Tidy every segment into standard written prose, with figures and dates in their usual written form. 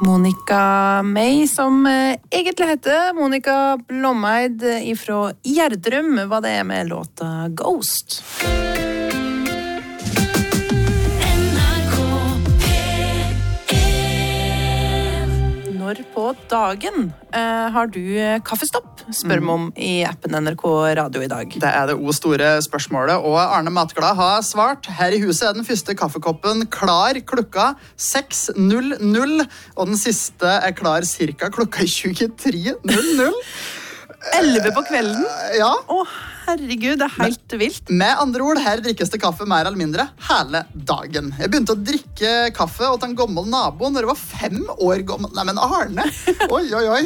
Monica May, som egentlig heter Monica Blommeid ifra Gjerdrum, hva det med låta Ghost. Når på dagen har du kaffestopp? Spør meg om i appen NRK Radio i dag. Det det store spørsmålet, og Arne Matglad har svart. Her i huset den første kaffekoppen klar klokka 6.00, og den siste klar cirka klokka 23.00. 11 på kvelden? Ja. Herregud, det helt vilt. Med andre ord, her drikkes det kaffe mer eller mindre hele dagen. Jeg begynte å drikke kaffe og en gammel nabo når jeg var 5 år gammel. Nei, men Arne! Oi.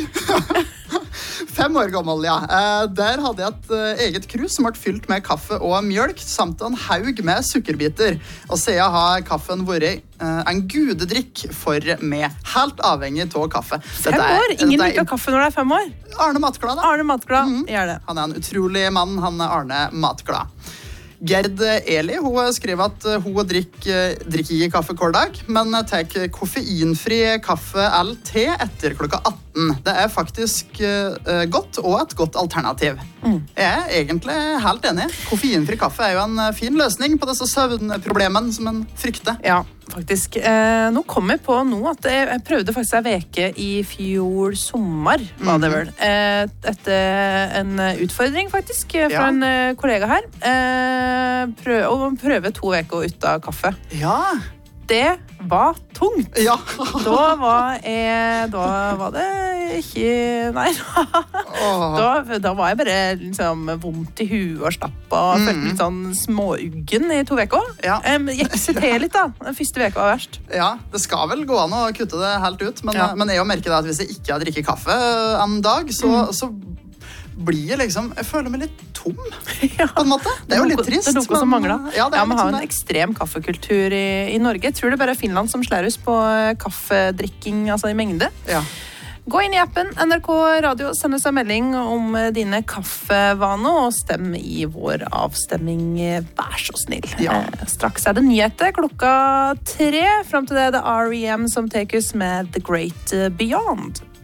5 år gammel, ja. Der hadde jeg et eget krus som ble fylt med kaffe og mjølk, samt en haug med sukkerbiter. Og siden har kaffen vært en gudedrikk for meg. Helt avhengig av kaffe. 5 år? Ingen liker kaffe når det er 5 år? Arne Matglad, da. Arne Matglad, gjør det. Han en utrolig mann, han Arne Matglad. Gerd Eli, hun skriver at hun drikker ikke kaffe hver dag, men tar koffeinfri kaffe eller te etter klokka 18. Det faktisk godt og et godt alternativ. Jeg egentlig helt enig. Koffeinfri kaffe jo en fin løsning på disse søvnproblemene som en frykter. Ja, faktisk. Nå kom jeg på nå at jeg prøvde faktisk en veke i fjor sommer, var det vel. Etter en utfordring faktisk fra en kollega her. Prøve 2 veker uten kaffe. Ja. Det var tungt. Ja. Da var det ikke... Nei, da var jeg bare liksom vondt i huet og slapp og følte litt sånn småuggen i 2 veker. Ja. Gikk seg til litt da. Den første veka var verst. Ja, det skal vel gå an å kutte det helt ut, men jeg merker det at hvis jeg ikke har drikket kaffe en dag, så blir jeg liksom, jeg føler meg litt tom, på en måte. Det jo litt trist. Det noe som mangler. Ja, vi har en ekstrem kaffekultur i Norge. Jeg tror det bare er Finland som slærus på kaffedrikking, altså i mengde. Ja. Gå inn i appen NRK Radio, send oss en melding om dine kaffevaner, og stem i vår avstemming, vær så snill. Ja. Straks det nyheter klokka 3, frem til det R.E.M. som tekes med The Great Beyond.